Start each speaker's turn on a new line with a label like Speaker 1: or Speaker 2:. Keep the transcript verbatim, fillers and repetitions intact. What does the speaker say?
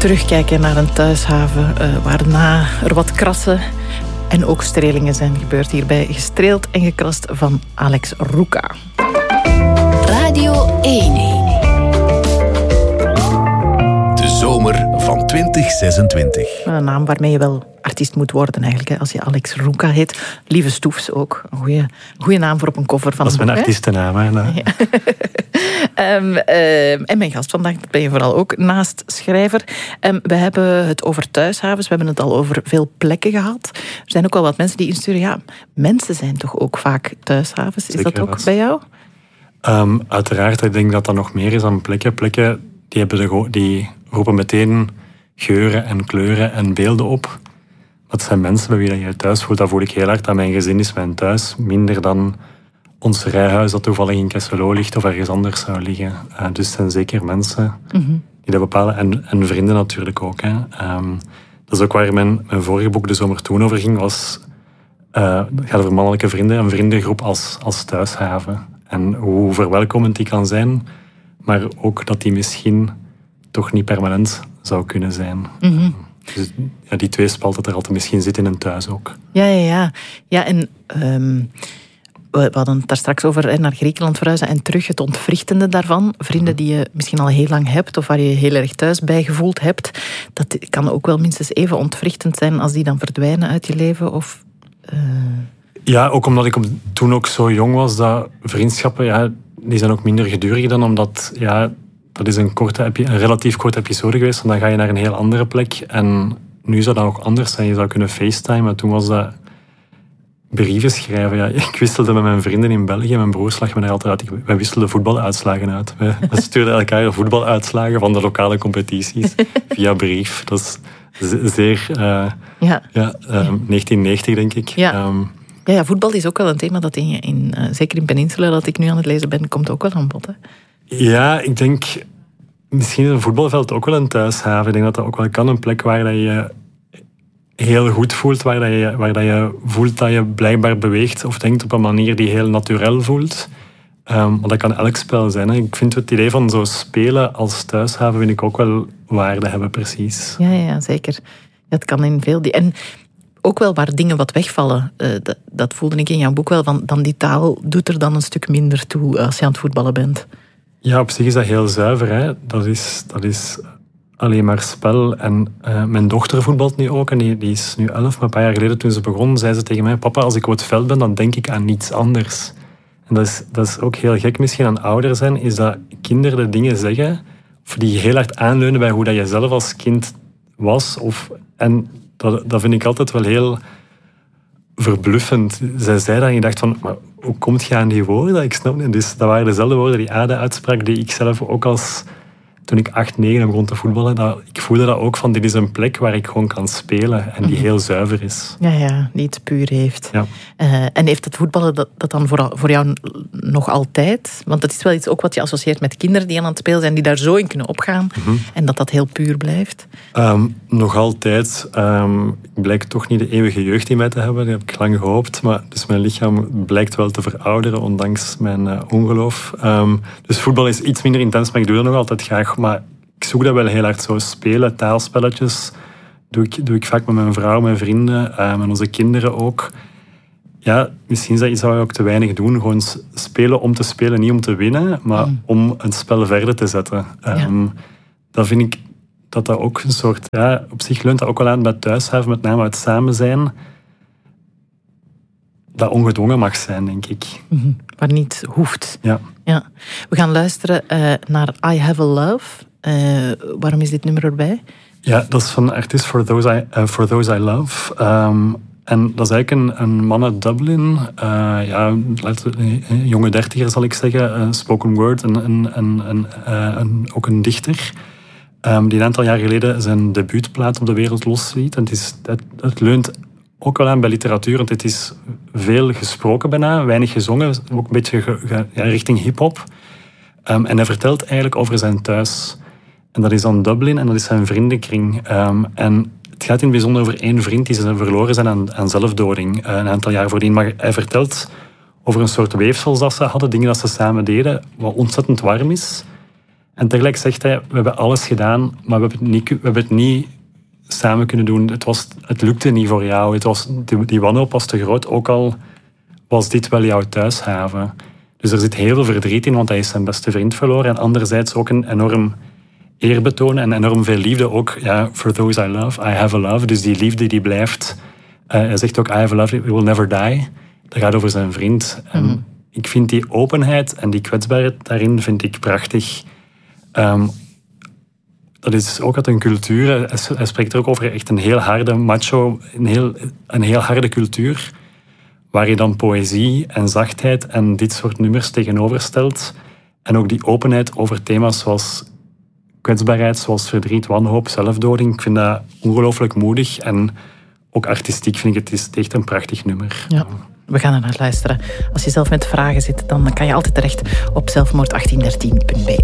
Speaker 1: terugkijken naar een thuishaven uh, waarna er wat krassen en ook strelingen zijn gebeurd hier bij Gestreeld en Gekrast van Alex Ruka.
Speaker 2: Radio één.
Speaker 3: De zomer van twintig zesentwintig.
Speaker 1: Een naam waarmee je wel artiest moet worden eigenlijk, hè, als je Alex Ruka heet. Lieve Stoefs ook. Een goede, goede naam voor op een cover van
Speaker 4: dat
Speaker 1: een boek.
Speaker 4: Dat is mijn artiestennaam. Hè?
Speaker 1: Ja. um, uh, en mijn gast vandaag ben je vooral ook naast schrijver. Um, we hebben het over thuishavens. We hebben het al over veel plekken gehad. Er zijn ook wel wat mensen die insturen. Ja, mensen zijn toch ook vaak thuishavens? Is
Speaker 4: Zeker
Speaker 1: dat ook
Speaker 4: was.
Speaker 1: bij jou?
Speaker 4: Um, uiteraard, ik denk dat dat nog meer is dan plekken. Plekken die, hebben de go- die roepen meteen geuren en kleuren en beelden op. Dat zijn mensen bij wie je je thuis voelt. Dat voel ik heel hard. Dat mijn gezin is mijn thuis. Minder dan ons rijhuis dat toevallig in Kesselo ligt of ergens anders zou liggen. Uh, dus het zijn zeker mensen mm-hmm. die dat bepalen. En, en vrienden natuurlijk ook. Hè. Um, dat is ook waar mijn, mijn vorige boek De Zomer Toen over ging. Was, uh, het gaat over mannelijke vrienden. Een vriendengroep als, als thuishaven. En hoe verwelkomend die kan zijn. Maar ook dat die misschien toch niet permanent zou kunnen zijn.
Speaker 1: Mm-hmm.
Speaker 4: Dus ja, die tweespalt dat er altijd misschien zit in een thuis ook.
Speaker 1: Ja, ja, ja. ja en um, we hadden het daar straks over, hè, naar Griekenland verhuizen en terug het ontwrichtende daarvan. Vrienden die je misschien al heel lang hebt of waar je je heel erg thuis bij gevoeld hebt. Dat kan ook wel minstens even ontwrichtend zijn als die dan verdwijnen uit je leven. Of, uh...
Speaker 4: Ja, ook omdat ik toen ook zo jong was, dat vriendschappen, ja, die zijn ook minder gedurig dan, omdat ja, dat is een, korte, een relatief korte episode geweest. En dan ga je naar een heel andere plek. En nu zou dat ook anders zijn. Je zou kunnen facetimen. Toen was dat brieven schrijven. Ja, ik wisselde met mijn vrienden in België. Mijn broers lag me daar altijd uit. Wij wisselden voetbaluitslagen uit. We stuurden elkaar voetbaluitslagen van de lokale competities via brief. Dat is zeer... Uh, ja. Ja, uh, negentien negentig, denk ik.
Speaker 1: Ja. Um, Ja, ja, voetbal is ook wel een thema dat in, in, uh, zeker in Peninsula, dat ik nu aan het lezen ben, komt ook wel aan bod. Hè?
Speaker 4: Ja, ik denk misschien is een voetbalveld ook wel een thuishaven. Ik denk dat dat ook wel kan. Een plek waar dat je heel goed voelt, waar, dat je, waar dat je voelt dat je blijkbaar beweegt of denkt op een manier die heel natuurlijk voelt. Um, maar dat kan elk spel zijn. Hè. Ik vind het idee van zo spelen als thuishaven vind ik ook wel waarde hebben, precies.
Speaker 1: Ja, ja zeker. Ja, het kan in veel... Die... En ook wel waar dingen wat wegvallen. Uh, dat, dat voelde ik in jouw boek wel. Van, dan die taal doet er dan een stuk minder toe als je aan het voetballen bent.
Speaker 4: Ja, op zich is dat heel zuiver. Hè. Dat, is, dat is alleen maar spel. En uh, mijn dochter voetbalt nu ook. En die, die is nu elf. Maar een paar jaar geleden toen ze begon, zei ze tegen mij... Papa, als ik op het veld ben, dan denk ik aan niets anders. En dat is, dat is ook heel gek misschien aan ouder zijn. Is dat kinderen de dingen zeggen... Of die heel hard aanleunen bij hoe dat je zelf als kind was. Of, en... Dat, dat vind ik altijd wel heel verbluffend. Zij zei dat en je dacht van, maar hoe komt je aan die woorden? Ik snap niet. Dus dat waren dezelfde woorden die Ada uitsprak, die ik zelf ook als... Toen ik acht, negen begon te voetballen, dat, ik voelde dat ook van, dit is een plek waar ik gewoon kan spelen en die heel zuiver is.
Speaker 1: Ja, ja, die het puur heeft.
Speaker 4: Ja.
Speaker 1: Uh, en heeft het voetballen dat, dat dan voor, voor jou nog altijd? Want het is wel iets ook wat je associeert met kinderen die aan het spelen zijn, die daar zo in kunnen opgaan mm-hmm. en dat dat heel puur blijft.
Speaker 4: Um, nog altijd. Um, ik blijk toch niet de eeuwige jeugd in mij te hebben, dat heb ik lang gehoopt. Maar dus mijn lichaam blijkt wel te verouderen, ondanks mijn uh, ongeloof. Um, dus voetbal is iets minder intens, maar ik doe dat nog altijd graag. Maar ik zoek dat wel heel hard zo. Spelen, taalspelletjes, doe ik, doe ik vaak met mijn vrouw, mijn vrienden, uh, met onze kinderen ook. Ja, misschien is dat iets wat we ook te weinig doen. Gewoon spelen om te spelen, niet om te winnen, maar mm. om het spel verder te zetten. Um, ja. Dat vind ik dat dat ook een soort... Ja, op zich leunt dat ook wel aan bij thuishaven, met name het samen zijn. Dat ongedwongen mag zijn, denk ik.
Speaker 1: Mm-hmm. Maar niet hoeft.
Speaker 4: Ja.
Speaker 1: Ja. We gaan luisteren uh, naar I Have a Love. Uh, waarom is dit nummer erbij?
Speaker 4: Ja, dat is van een artiest For Those I, uh, For Those I Love. Um, en dat is eigenlijk een, een man uit Dublin. Uh, ja, een jonge dertiger zal ik zeggen. Uh, spoken word. En, en, en, en, uh, en ook een dichter. Um, die een aantal jaar geleden zijn debuutplaat op de wereld losliet. En het, is, het, het leunt ook wel aan bij literatuur. Want het is veel gesproken bijna. Weinig gezongen. Ook een beetje ge, ge, ja, richting hiphop. Um, en hij vertelt eigenlijk over zijn thuis. En dat is dan Dublin en dat is zijn vriendenkring. Um, en het gaat in het bijzonder over één vriend die ze verloren zijn aan, aan zelfdoding. Uh, een aantal jaar voordien. Maar hij vertelt over een soort weefsels dat ze hadden. Dingen dat ze samen deden. Wat ontzettend warm is. En tegelijk zegt hij, we hebben alles gedaan, maar we hebben het niet, we hebben het niet samen kunnen doen. Het, was, het lukte niet voor jou. Het was, die, die wanhoop was te groot, ook al was dit wel jouw thuishaven. Dus er zit heel veel verdriet in, want hij is zijn beste vriend verloren. En anderzijds ook een enorm eerbetoon en enorm veel liefde. Ook, ja, for those I love, I have a love. Dus die liefde die blijft. Uh, hij zegt ook, I have a love, it will never die. Dat gaat over zijn vriend. Mm-hmm. En ik vind die openheid en die kwetsbaarheid daarin vind ik prachtig. Um, dat is ook uit een cultuur. Hij spreekt er ook over echt een heel harde macho, een heel, een heel harde cultuur, waar je dan poëzie en zachtheid en dit soort nummers tegenover stelt. En ook die openheid over thema's zoals kwetsbaarheid, zoals verdriet, wanhoop, zelfdoding. Ik vind dat ongelooflijk moedig en ook artistiek vind ik het, is echt een prachtig nummer.
Speaker 1: Ja. We gaan er naar luisteren. Als je zelf met vragen zit, dan kan je altijd terecht op zelfmoord achttien dertien punt b e.